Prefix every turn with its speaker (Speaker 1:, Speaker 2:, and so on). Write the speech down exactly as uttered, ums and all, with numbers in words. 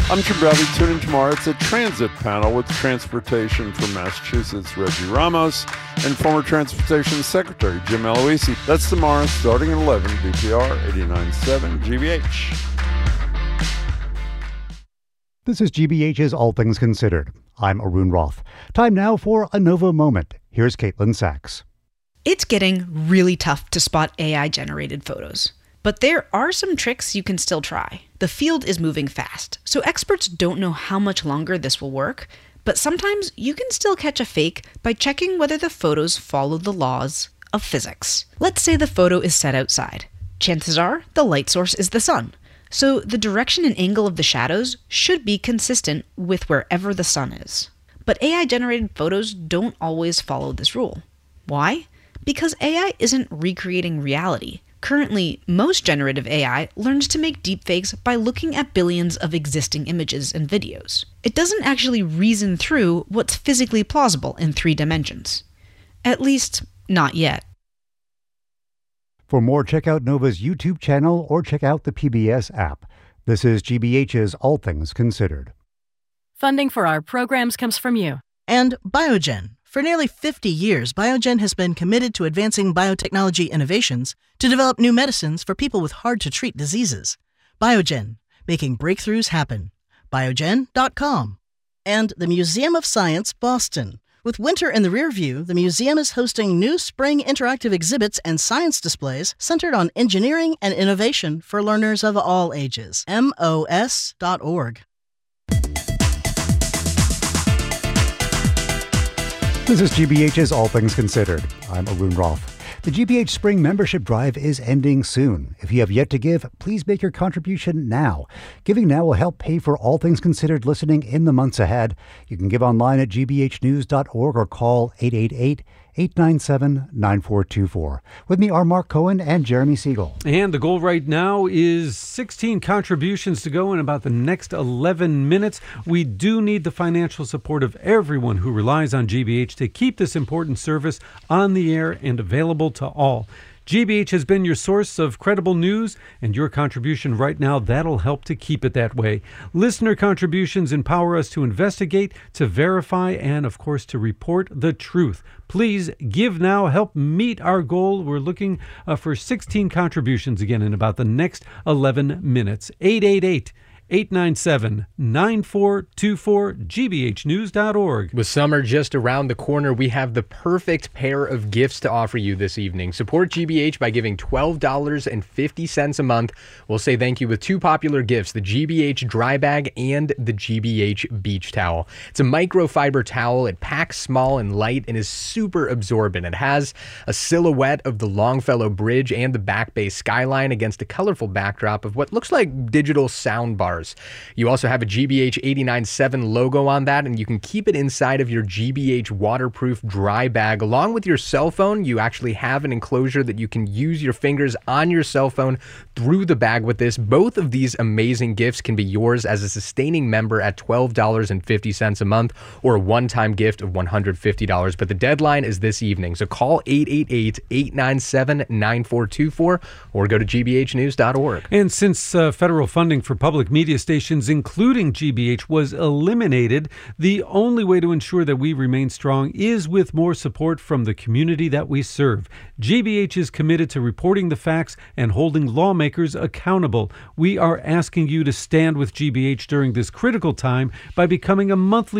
Speaker 1: I'm Jim Bradley. Tune in tomorrow. It's a transit panel with Transportation from Massachusetts, Reggie Ramos, and former Transportation Secretary Jim Aloisi. That's tomorrow, starting at eleven, D P R eighty-nine point seven G B H.
Speaker 2: This is G B H's All Things Considered. I'm Arun Roth. Time now for a Nova Moment. Here's Caitlin Sachs.
Speaker 3: It's getting really tough to spot A I-generated photos. But there are some tricks you can still try. The field is moving fast, so experts don't know how much longer this will work, but sometimes you can still catch a fake by checking whether the photos follow the laws of physics. Let's say the photo is set outside. Chances are the light source is the sun, so the direction and angle of the shadows should be consistent with wherever the sun is. But A I-generated photos don't always follow this rule. Why? Because A I isn't recreating reality. Currently, most generative A I learns to make deepfakes by looking at billions of existing images and videos. It doesn't actually reason through what's physically plausible in three dimensions. At least, not yet.
Speaker 2: For more, check out Nova's YouTube channel or check out the P B S app. This is G B H's All Things Considered.
Speaker 4: Funding for our programs comes from you.
Speaker 5: And Biogen. For nearly fifty years, Biogen has been committed to advancing biotechnology innovations to develop new medicines for people with hard-to-treat diseases. Biogen, making breakthroughs happen. Biogen dot com. And the Museum of Science, Boston. With winter in the rear view, the museum is hosting new spring interactive exhibits and science displays centered on engineering and innovation for learners of all ages. M O S dot org.
Speaker 2: This is G B H's All Things Considered. I'm Arun Roth. The G B H Spring Membership Drive is ending soon. If you have yet to give, please make your contribution now. Giving now will help pay for All Things Considered listening in the months ahead. You can give online at G B H news dot org or call eight eight eight, eight nine seven, nine four two four. With me are Mark Cohen and Jeremy Siegel.
Speaker 6: And the goal right now is sixteen contributions to go in about the next eleven minutes. We do need the financial support of everyone who relies on G B H to keep this important service on the air and available to all. G B H has been your source of credible news, and your contribution right now, that'll help to keep it that way. Listener contributions empower us to investigate, to verify, and of course to report the truth. Please give now, help meet our goal. We're looking uh, for sixteen contributions again in about the next eleven minutes. eight eight eight, eight nine seven, nine four two four, G B H news dot org.
Speaker 7: With summer just around the corner, we have the perfect pair of gifts to offer you this evening. Support G B H by giving twelve dollars and fifty cents a month. We'll say thank you with two popular gifts, the G B H Dry Bag and the G B H Beach Towel. It's a microfiber towel. It packs small and light and is super absorbent. It has a silhouette of the Longfellow Bridge and the Back Bay skyline against a colorful backdrop of what looks like digital sound bars. You also have a G B H eighty-nine point seven logo on that, and you can keep it inside of your G B H waterproof dry bag. Along with your cell phone, you actually have an enclosure that you can use your fingers on your cell phone through the bag with this. Both of these amazing gifts can be yours as a sustaining member at twelve dollars and fifty cents a month or a one-time gift of one hundred fifty dollars. But the deadline is this evening, so call eight eight eight, eight nine seven, nine four two four or go to G B H news dot org.
Speaker 6: And since uh, federal funding for public media stations, including G B H, was eliminated, the only way to ensure that we remain strong is with more support from the community that we serve. G B H is committed to reporting the facts and holding lawmakers accountable. We are asking you to stand with G B H during this critical time by becoming a monthly